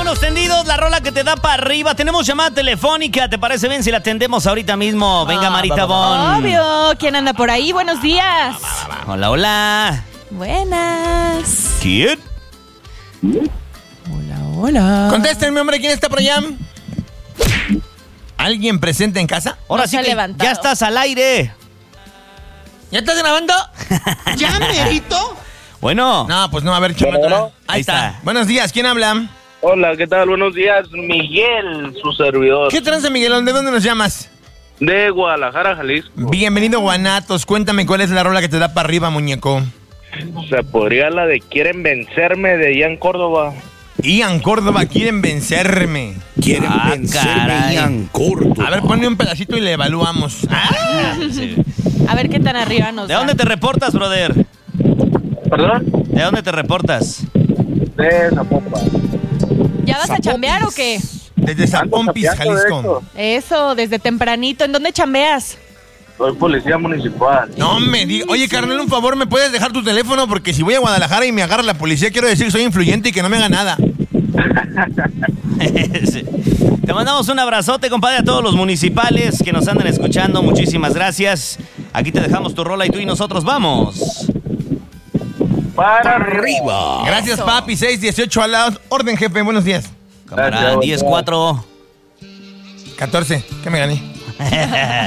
los tendidos, la rola que te da para arriba. Tenemos llamada telefónica, ¿te parece bien si la atendemos ahorita mismo? Venga, Marita Bon. Obvio, ¿quién anda por ahí? Buenos días. Hola, hola. Buenas. ¿Quién? Hola. Contéstenme, hombre, ¿quién está por allá? ¿Alguien presente en casa? Ahora No sí se ha que levantado. ya estás al aire. ¿Ya estás grabando? ¿Ya, merito? Bueno. No, pues no, a ver, chamaco. Ahí Ahí está. está. Buenos días, ¿quién habla? Hola, ¿qué tal? Buenos días, Miguel, su servidor. ¿Qué tranza, Miguelón? ¿De dónde nos llamas? De Guadalajara, Jalisco. Bienvenido, Guanatos. Cuéntame cuál es la rola que te da para arriba, muñeco. Se podría la de Quieren Vencerme de Ian Córdoba. Ian Córdoba, quieren vencerme. Quieren Ah, vencerme, caray. Ian Córdoba. A ver, ponle un pedacito y le evaluamos. Sí. A ver qué tan arriba nos ¿De da. dónde te reportas, brother? ¿Perdón? ¿De dónde te reportas? De Zapopan. ¿Ya vas a chambear o qué? Desde Zapompis, Ando chapeando, Jalisco. Eso, desde tempranito. ¿En dónde chambeas? Soy policía municipal. No me digas. Oye, carnal, un favor, ¿me puedes dejar tu teléfono? Porque si voy a Guadalajara y me agarra la policía, quiero decir que soy influyente y que no me haga nada. Sí. Te mandamos un abrazote, compadre, a todos los municipales que nos andan escuchando. Muchísimas gracias. Aquí te dejamos tu rola y tú y nosotros vamos. Para Arriba. Gracias, papi. 618 al lado. Orden, jefe. Buenos días. Camarada, Gracias, 10-4. 14. ¿Qué me gané?